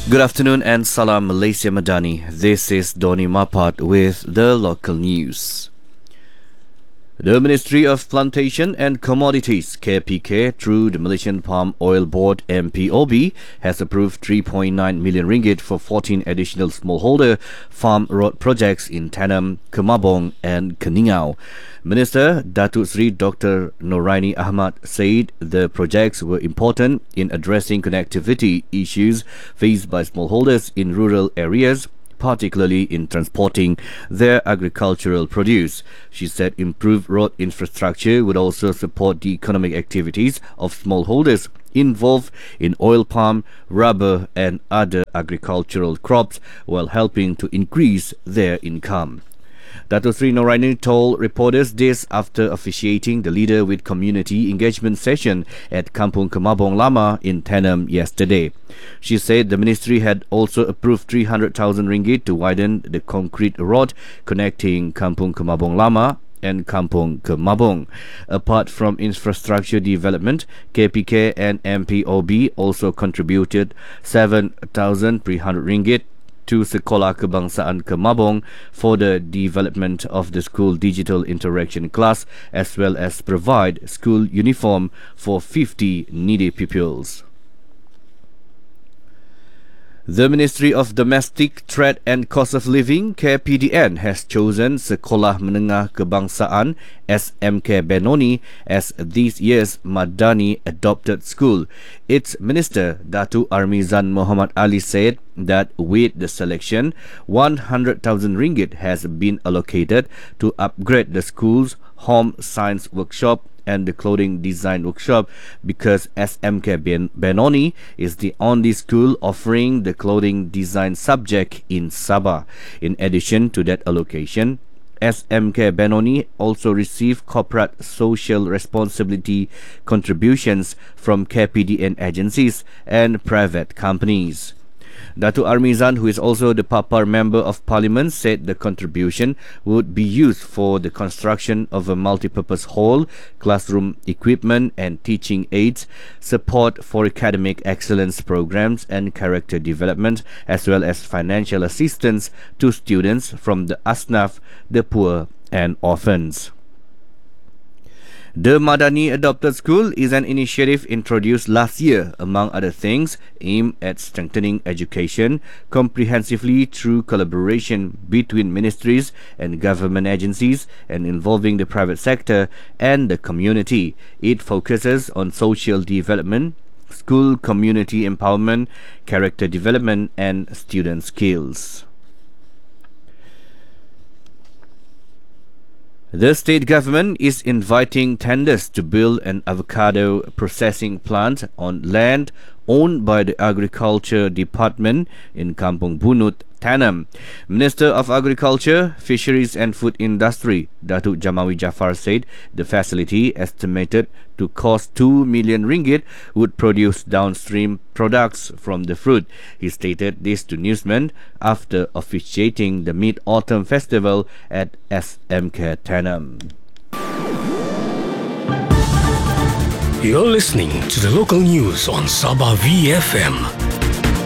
Good afternoon and Salam Malaysia Madani. This is Doni Mapat with the local news. The Ministry of Plantation and Commodities (KPK) through the Malaysian Palm Oil Board (MPOB) has approved 3.9 million ringgit for 14 additional smallholder farm road projects in Tanam, Kemabong and Keningau. Minister Datuk Seri Dr. Noraini Ahmad said the projects were important in addressing connectivity issues faced by smallholders in rural areas, particularly in transporting their agricultural produce. She said improved road infrastructure would also support the economic activities of smallholders involved in oil palm, rubber and other agricultural crops while helping to increase their income. Datuk Seri Noraini told reporters this after officiating the Leader with Community Engagement session at Kampung Kemabong Lama in Tanam yesterday. She said the ministry had also approved 300,000 ringgit to widen the concrete road connecting Kampung Kemabong Lama and Kampung Kemabong. Apart from infrastructure development, KPK and MPOB also contributed 7,300 ringgit to Sekolah Kebangsaan Kemabong for the development of the school digital interaction class as well as provide school uniform for 50 needy pupils. The Ministry of Domestic Threat and Cost of Living (KPDN) has chosen Sekolah Menengah Kebangsaan SMK Benoni as this year's Madani adopted school. Its Minister Datuk Armizan Muhammad Ali said that with the selection, 100,000 ringgit has been allocated to upgrade the school's home science workshop and the clothing design workshop because SMK Benoni is the only school offering the clothing design subject in Sabah. In addition to that allocation, SMK Benoni also received corporate social responsibility contributions from KPDN agencies and private companies. Datuk Armizan, who is also the Papar Member of Parliament, said the contribution would be used for the construction of a multipurpose hall, classroom equipment and teaching aids, support for academic excellence programs and character development, as well as financial assistance to students from the Asnaf, the poor and orphans. The Madani Adopted School is an initiative introduced last year, among other things, aimed at strengthening education comprehensively through collaboration between ministries and government agencies and involving the private sector and the community. It focuses on social development, school community empowerment, character development and student skills. The state government is inviting tenders to build an avocado processing plant on land owned by the Agriculture Department in Kampung Bunut, Tanam. Minister of Agriculture, Fisheries and Food Industry, Datuk Jamawi Jaafar said the facility, estimated to cost 2 million ringgit, would produce downstream products from the fruit. He stated this to newsmen after officiating the Mid-Autumn Festival at SMK Tanam. You're listening to the local news on Sabah VFM.